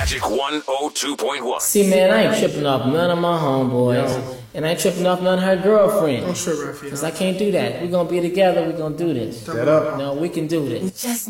Magic 102.1. See, man, I ain't tripping off none of my homeboys. And I ain't tripping off none of her girlfriends. Don't trip, Raphael. Because I can't do that. We're going to be together. We're going to do this. Shut up. No, we can do this.